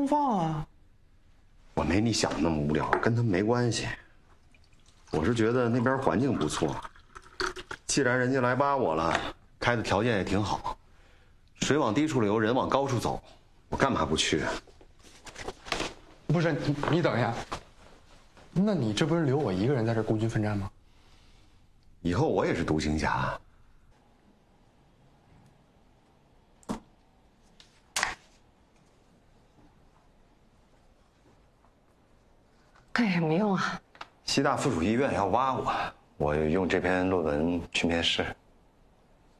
能放啊。 我没你想的那么无聊，跟他们没关系。我是觉得那边环境不错，既然人家来挖我了，开的条件也挺好，水往低处流，人往高处走，我干嘛不去？ 不是你等一下，那你这不是留我一个人在这孤军奋战吗？ 以后我也是独行侠。 干什么用啊？ 西大附属医院要挖我，我用这篇论文去面试。